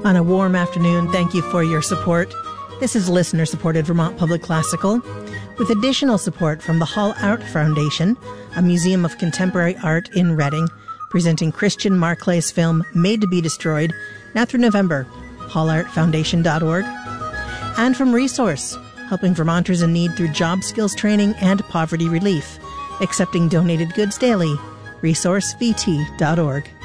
On a warm afternoon, thank you for your support. This is listener-supported Vermont Public Classical, with additional support from the Hall Art Foundation, a museum of contemporary art in Reading, presenting Christian Marclay's film Made to be Destroyed, now through November, hallartfoundation.org. And from Resource, helping Vermonters in need through job skills training and poverty relief, accepting donated goods daily, resourcevt.org.